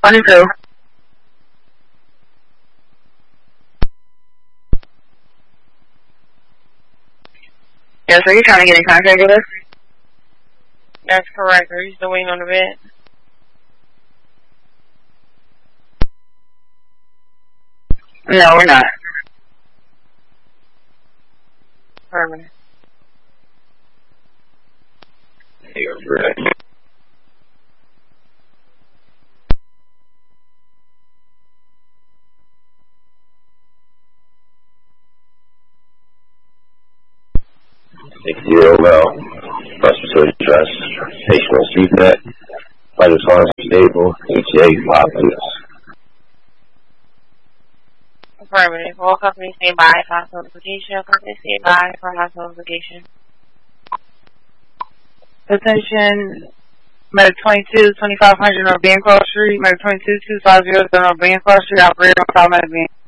22. Yes, are you trying to get in contact with us? That's correct. Are you still waiting on the vet? No, we're not. Permanent. You're right. Respiratory stress, patient feedback, vital signs stable, ETA 5 minutes. Affirmative. All companies stand by for hospital notification. Companies stand by for hospital notification. Attention, Medic 22, 2500 North Bancroft Street, Medic 22, 250 North Bancroft Street, operator on South Medic